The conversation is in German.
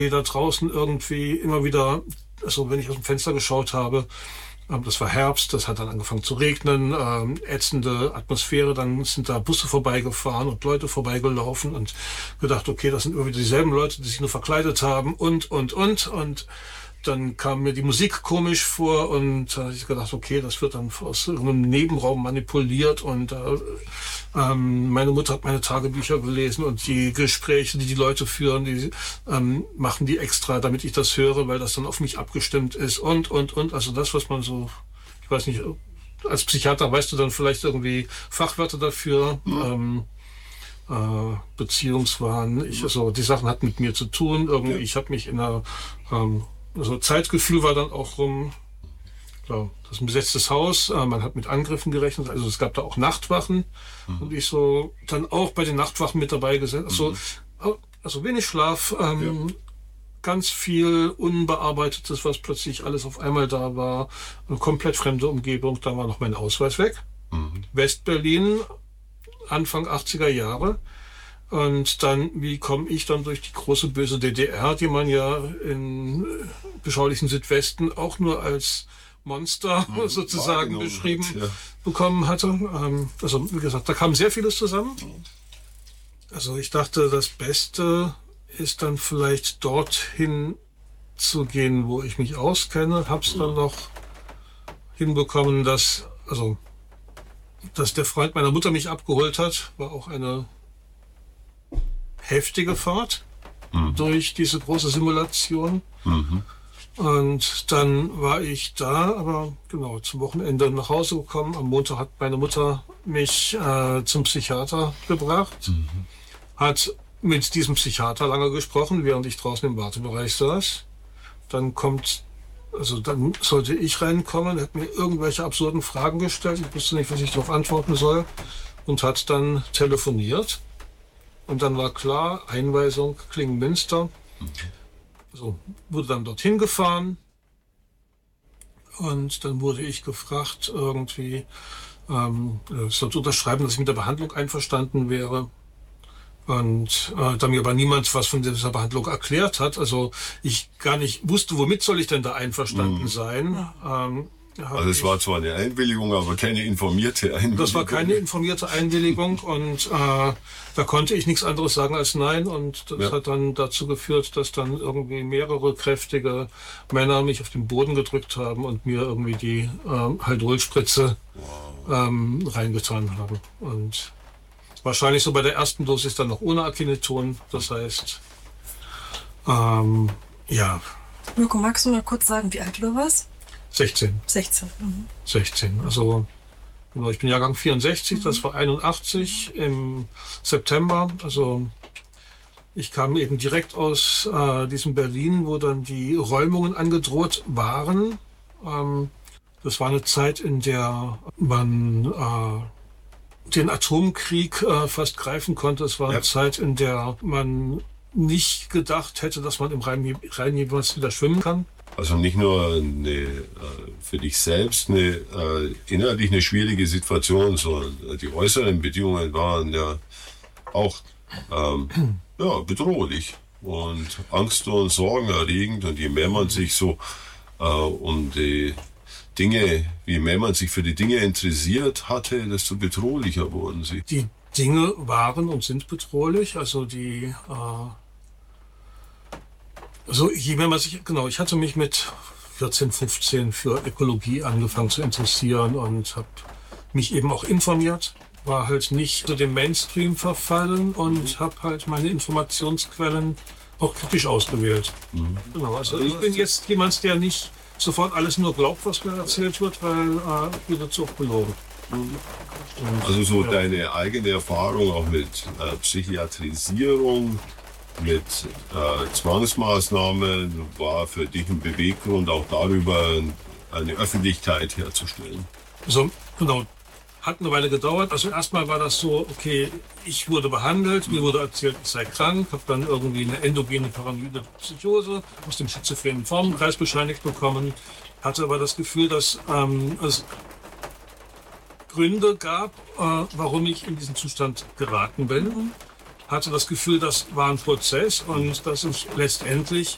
Da draußen irgendwie immer wieder, also wenn ich aus dem Fenster geschaut habe, das war Herbst, das hat dann angefangen zu regnen, ätzende Atmosphäre, dann sind da Busse vorbeigefahren und Leute vorbeigelaufen und gedacht, okay, das sind irgendwie dieselben Leute, die sich nur verkleidet haben und dann kam mir die Musik komisch vor und da habe ich gedacht, okay, das wird dann aus irgendeinem Nebenraum manipuliert und meine Mutter hat meine Tagebücher gelesen und die Gespräche, die die Leute führen, die machen die extra, damit ich das höre, weil das dann auf mich abgestimmt ist und. Also das, was man so, ich weiß nicht, als Psychiater weißt du dann vielleicht irgendwie Fachwörter dafür, Beziehungswahn. Also die Sachen hatten mit mir zu tun. Irgendwie, ich habe mich in einer also Zeitgefühl war dann auch rum, klar, das ist ein besetztes Haus, man hat mit Angriffen gerechnet, also es gab da auch Nachtwachen und ich so dann auch bei den Nachtwachen mit dabei gesessen. Also wenig Schlaf, ganz viel Unbearbeitetes, was plötzlich alles auf einmal da war, eine komplett fremde Umgebung, da war noch mein Ausweis weg. West-Berlin, Anfang 80er Jahre. Und dann, wie komme ich dann durch die große böse DDR, die man ja im beschaulichen Südwesten auch nur als Monster sozusagen beschrieben bekommen hatte. Also wie gesagt, da kam sehr vieles zusammen. Also ich dachte, das Beste ist dann vielleicht dorthin zu gehen, wo ich mich auskenne. Hab's dann noch hinbekommen, dass der Freund meiner Mutter mich abgeholt hat, war auch eine heftige Fahrt durch diese große Simulation. Und dann war ich da, aber genau, zum Wochenende nach Hause gekommen. Am Montag hat meine Mutter mich zum Psychiater gebracht, hat mit diesem Psychiater lange gesprochen, während ich draußen im Wartebereich saß. Dann sollte ich reinkommen, er hat mir irgendwelche absurden Fragen gestellt. Ich wusste nicht, was ich darauf antworten soll und hat dann telefoniert. Und dann war klar, Einweisung Klingenmünster. Also wurde dann dorthin gefahren und dann wurde ich gefragt, irgendwie zu unterschreiben, dass ich mit der Behandlung einverstanden wäre. Und da mir aber niemand was von dieser Behandlung erklärt hat, also ich gar nicht wusste, womit soll ich denn da einverstanden sein. Also es war zwar eine Einwilligung, aber keine informierte Einwilligung. Das war keine informierte Einwilligung und da konnte ich nichts anderes sagen als nein und das hat dann dazu geführt, dass dann irgendwie mehrere kräftige Männer mich auf den Boden gedrückt haben und mir irgendwie die Haldolspritze reingetan haben. Und wahrscheinlich so bei der ersten Dosis dann noch ohne Akineton, das heißt, Mirko, magst du mal kurz sagen, wie alt du warst? 16. 16. 16. Also genau, ich bin Jahrgang 64, das war 81 im September. Also ich kam eben direkt aus diesem Berlin, wo dann die Räumungen angedroht waren. Das war eine Zeit, in der man den Atomkrieg fast greifen konnte. Es war eine Zeit, in der man nicht gedacht hätte, dass man im Rhein jemals wieder schwimmen kann. Also nicht nur für dich selbst innerlich eine schwierige Situation, sondern die äußeren Bedingungen waren ja auch bedrohlich und Angst und Sorgen erregend. Und je mehr man sich so um die Dinge, je mehr man sich für die Dinge interessiert hatte, desto bedrohlicher wurden sie. Die Dinge waren und sind bedrohlich, je mehr man sich, ich hatte mich mit 14, 15 für Ökologie angefangen zu interessieren und habe mich eben auch informiert, war halt nicht zu dem Mainstream verfallen und habe halt meine Informationsquellen auch kritisch ausgewählt. Genau, also ich bin jetzt jemand, der nicht sofort alles nur glaubt, was mir erzählt wird, weil wird zu oft belogen. Also so deine eigene Erfahrung auch mit Psychiatrisierung, mit Zwangsmaßnahmen war für dich ein Beweggrund, auch darüber eine Öffentlichkeit herzustellen. Also genau, hat eine Weile gedauert. Also erstmal war das so, okay, ich wurde behandelt, mir wurde erzählt, ich sei krank, habe dann irgendwie eine endogene paranoide Psychose aus dem schizophrenen Formenkreis bescheinigt bekommen, hatte aber das Gefühl, dass es Gründe gab, warum ich in diesen Zustand geraten bin. Hatte das Gefühl, das war ein Prozess und dass ich letztendlich